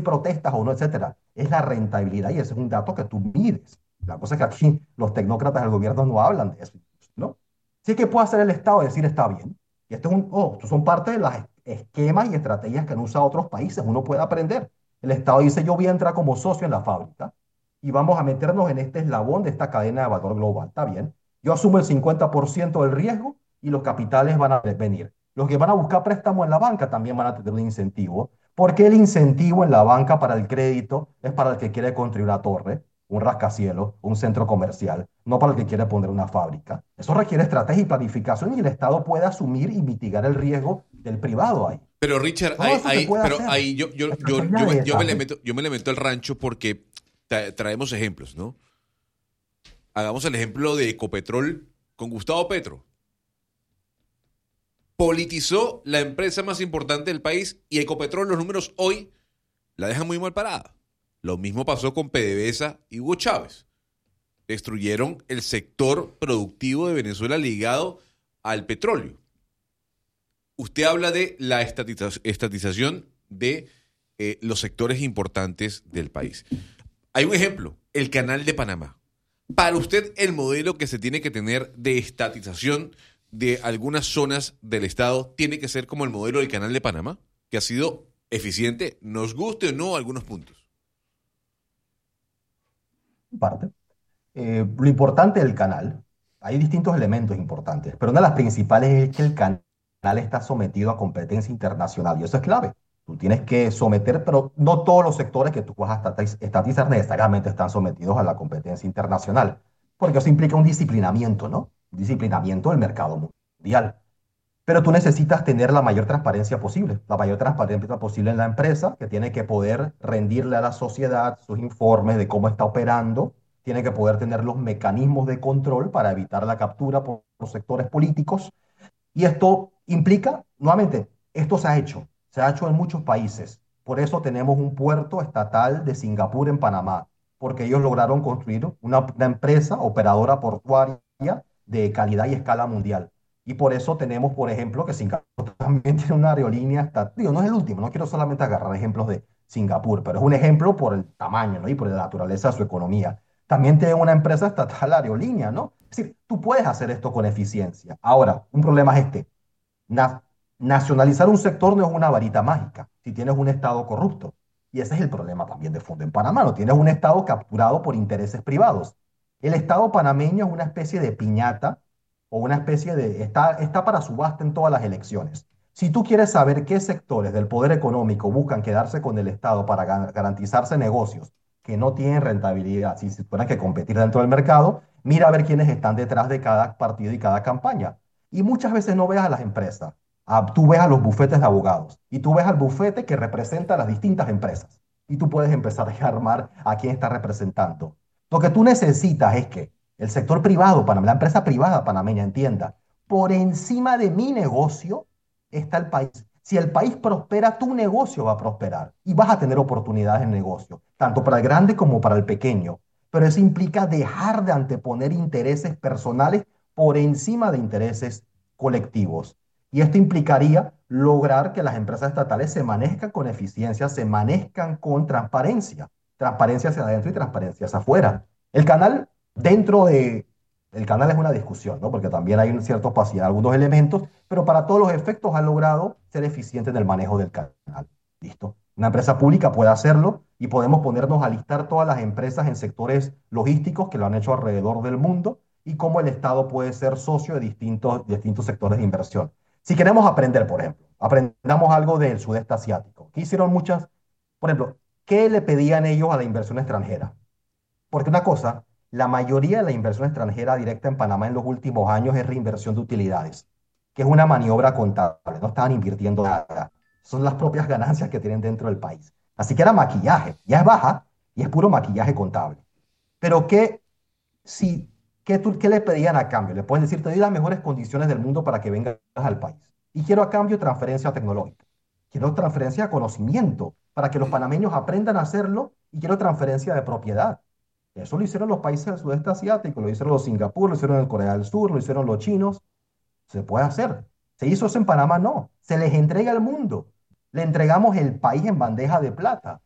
protestas o no, etcétera. Es la rentabilidad y ese es un dato que tú mides. La cosa es que aquí los tecnócratas del gobierno no hablan de eso, ¿no? Sí que puede hacer el Estado decir está bien. Y esto es estos son parte de los esquemas y estrategias que han usado otros países. Uno puede aprender. El Estado dice, yo voy a entrar como socio en la fábrica y vamos a meternos en este eslabón de esta cadena de valor global. Está bien. Yo asumo el 50% del riesgo y los capitales van a venir. Los que van a buscar préstamo en la banca también van a tener un incentivo. Porque el incentivo en la banca para el crédito es para el que quiere construir una torre, un rascacielos, un centro comercial, no para el que quiere poner una fábrica. Eso requiere estrategia y planificación y el Estado puede asumir y mitigar el riesgo del privado ahí. Pero Richard, Todo eso se puede pero hacer. ahí Estrategia de desarrollo. yo me le meto al rancho porque traemos ejemplos, ¿no? Hagamos el ejemplo de Ecopetrol con Gustavo Petro. Politizó la empresa más importante del país y Ecopetrol, los números hoy la dejan muy mal parada. Lo mismo pasó con PDVSA y Hugo Chávez. Destruyeron el sector productivo de Venezuela ligado al petróleo. Usted habla de la estatización de los sectores importantes del país. Hay un ejemplo, el Canal de Panamá. Para usted, el modelo que se tiene que tener de estatización de algunas zonas del Estado tiene que ser como el modelo del Canal de Panamá, que ha sido eficiente, nos guste o no algunos puntos. Parte. Lo importante del canal, hay distintos elementos importantes, pero una de las principales es que el canal está sometido a competencia internacional y eso es clave. Tú tienes que someter, pero no todos los sectores que tú vas a estatizar necesariamente están sometidos a la competencia internacional, porque eso implica un disciplinamiento, ¿no? Un disciplinamiento del mercado mundial. Pero tú necesitas tener la mayor transparencia posible en la empresa, que tiene que poder rendirle a la sociedad sus informes de cómo está operando, tiene que poder tener los mecanismos de control para evitar la captura por los sectores políticos. Y esto implica, nuevamente, esto se ha hecho en muchos países. Por eso tenemos un puerto estatal de Singapur en Panamá, porque ellos lograron construir una empresa operadora portuaria de calidad y escala mundial. Y por eso tenemos, por ejemplo, que Singapur también tiene una aerolínea, digo, no es el último, no quiero solamente agarrar ejemplos de Singapur, pero es un ejemplo por el tamaño, ¿no? Y por la naturaleza de su economía. También tiene una empresa estatal aerolínea, ¿no? Es decir, tú puedes hacer esto con eficiencia. Ahora, un problema es este. Na- Nacionalizar un sector no es una varita mágica si tienes un Estado corrupto. Y ese es el problema también de fondo en Panamá. No tienes un Estado capturado por intereses privados. El Estado panameño es una especie de piñata o una especie de... Está para subasta en todas las elecciones. Si tú quieres saber qué sectores del poder económico buscan quedarse con el Estado para garantizarse negocios que no tienen rentabilidad, si se tuvieran que competir dentro del mercado, mira a ver quiénes están detrás de cada partido y cada campaña. Y muchas veces no ves a las empresas, tú ves a los bufetes de abogados y tú ves al bufete que representa a las distintas empresas. Y tú puedes empezar a armar a quién está representando. Lo que tú necesitas es que el sector privado, la empresa privada panameña entienda, por encima de mi negocio está el país. Si el país prospera, tu negocio va a prosperar y vas a tener oportunidades en negocio, tanto para el grande como para el pequeño. Pero eso implica dejar de anteponer intereses personales por encima de intereses colectivos. Y esto implicaría lograr que las empresas estatales se manejen con eficiencia, se manejen con transparencia. Transparencia hacia adentro y transparencia hacia afuera. El canal, dentro de... El canal es una discusión, ¿no? Porque también hay un cierta opacidad en algunos elementos, pero para todos los efectos ha logrado ser eficiente en el manejo del canal. ¿Listo? Una empresa pública puede hacerlo y podemos ponernos a listar todas las empresas en sectores logísticos que lo han hecho alrededor del mundo y cómo el Estado puede ser socio de distintos sectores de inversión. Si queremos aprender, por ejemplo, aprendamos algo del sudeste asiático. ¿Qué hicieron muchas? Por ejemplo, ¿qué le pedían ellos a la inversión extranjera? Porque una cosa, la mayoría de la inversión extranjera directa en Panamá en los últimos años es reinversión de utilidades, que es una maniobra contable, no estaban invirtiendo nada, son las propias ganancias que tienen dentro del país. Así que era maquillaje, ya es baja y es puro maquillaje contable. Pero si, ¿qué le pedían a cambio? Le pueden decir, te doy las mejores condiciones del mundo para que vengas al país. Y quiero a cambio transferencia tecnológica. Quiero transferencia de conocimiento para que los panameños aprendan a hacerlo y quiero transferencia de propiedad. Eso lo hicieron los países del sudeste asiático, lo hicieron los Singapur, lo hicieron en Corea del Sur, lo hicieron los chinos. Se puede hacer. ¿Se hizo eso en Panamá? No. Se les entrega al mundo. Le entregamos el país en bandeja de plata.